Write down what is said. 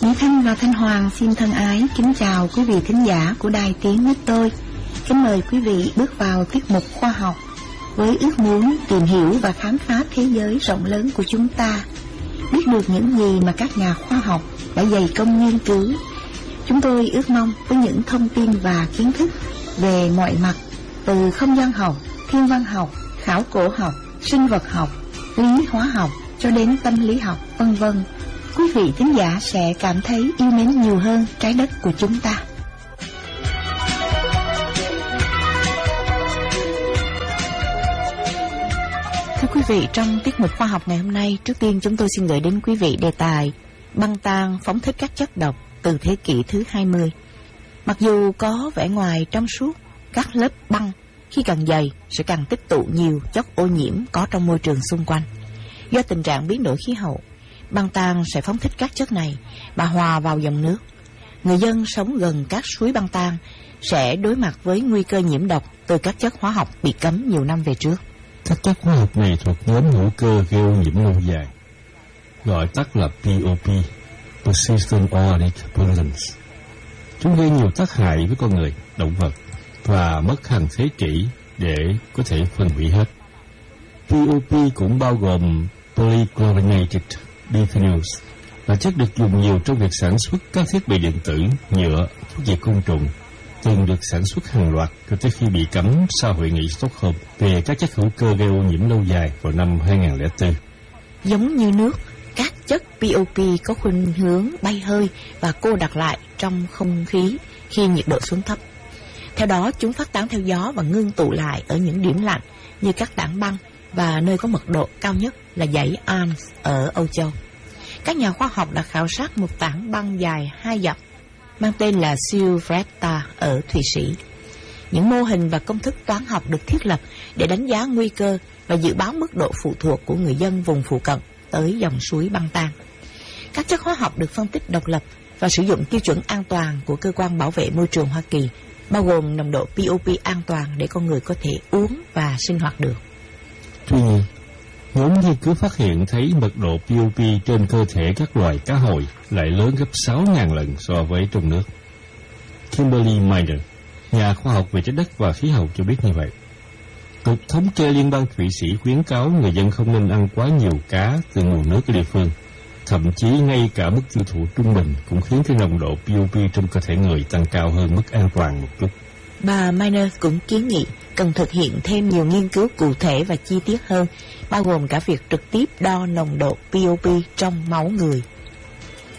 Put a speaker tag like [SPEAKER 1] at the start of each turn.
[SPEAKER 1] Mỹ Thanh và Thanh Hoàng xin thân ái kính chào quý vị thính giả của Đài Tiếng Nước Tôi. Kính mời quý vị bước vào tiết mục khoa học với ước muốn tìm hiểu và khám phá thế giới rộng lớn của chúng ta, biết được những gì mà các nhà khoa học đã dày công nghiên cứu. Chúng tôi ước mong với những thông tin và kiến thức về mọi mặt, từ không gian học, thiên văn học, khảo cổ học, sinh vật học, lý hóa học cho đến tâm lý học, vân vân, quý vị thính giả sẽ cảm thấy yêu mến nhiều hơn trái đất của chúng ta. Thưa quý vị, trong tiết mục khoa học ngày hôm nay, trước tiên chúng tôi xin gửi đến quý vị đề tài băng tan phóng thích các chất độc từ thế kỷ thứ 20. Mặc dù có vẻ ngoài trong suốt, các lớp băng khi càng dày sẽ càng tích tụ nhiều chất ô nhiễm có trong môi trường xung quanh. Do tình trạng biến đổi khí hậu, băng tan sẽ phóng thích các chất này và hòa vào dòng nước. Người dân sống gần các suối băng tan sẽ đối mặt với nguy cơ nhiễm độc từ các chất hóa học bị cấm nhiều năm về trước.
[SPEAKER 2] Các chất hóa học này thuộc nhóm hữu cơ gây ô nhiễm lâu dài, gọi tắt là POP, Persistent Organic Pollutants. Chúng gây nhiều tác hại với con người, động vật và mất hàng thế kỷ để có thể phân hủy hết. POP cũng bao gồm polychlorinated biphenyls, là chất được dùng nhiều trong việc sản xuất các thiết bị điện tử, nhựa, thuốc diệt côn trùng, từng được sản xuất hàng loạt cho tới khi bị cấm sau hội nghị Stockholm về các chất hữu cơ gây ô nhiễm lâu dài vào năm 2004.
[SPEAKER 1] Giống như nước, các chất POP có khuynh hướng bay hơi và cô đặc lại trong không khí khi nhiệt độ xuống thấp. Theo đó, chúng phát tán theo gió và ngưng tụ lại ở những điểm lạnh như các tảng băng và nơi có mật độ cao nhất là dãy Alps ở Âu Châu. Các nhà khoa học đã khảo sát một tảng băng dài 2 dặm mang tên là Silvretta ở Thụy Sĩ. Những mô hình và công thức toán học được thiết lập để đánh giá nguy cơ và dự báo mức độ phụ thuộc của người dân vùng phụ cận tới dòng suối băng tan. Các chất hóa học được phân tích độc lập và sử dụng tiêu chuẩn an toàn của Cơ quan Bảo vệ Môi trường Hoa Kỳ, bao gồm nồng độ POP an toàn để con người có thể uống và sinh hoạt được.
[SPEAKER 2] Tuy nhiên, nhóm nghiên cứu phát hiện thấy mật độ POP trên cơ thể các loài cá hồi lại lớn gấp 6.000 lần so với trong nước. Kimberly Miner, nhà khoa học về trái đất và khí hậu cho biết như vậy. Cục Thống kê Liên bang Thụy Sĩ khuyến cáo người dân không nên ăn quá nhiều cá từ nguồn nước ở địa phương. Thậm chí ngay cả mức tiêu thụ trung bình cũng khiến cái nồng độ POP trong cơ thể người tăng cao hơn mức an toàn một chút.
[SPEAKER 1] Bà Miner cũng kiến nghị cần thực hiện thêm nhiều nghiên cứu cụ thể và chi tiết hơn, bao gồm cả việc trực tiếp đo nồng độ POP trong máu người.